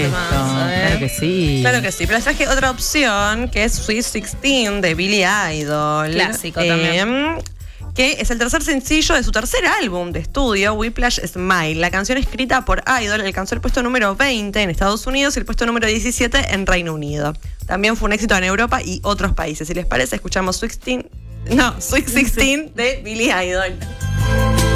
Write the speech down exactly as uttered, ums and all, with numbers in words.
Claro que sí. Claro que sí, pero les traje otra opción que es Sweet sixteen de Billy Idol. Clásico también. Que es el tercer sencillo de su tercer álbum de estudio, Whiplash Smile. La canción escrita por Idol alcanzó el puesto número veinte en Estados Unidos y el puesto número diecisiete en Reino Unido. También fue un éxito en Europa y otros países. Si les parece, escuchamos sixteen, no, Sweet sixteen de Billy Idol.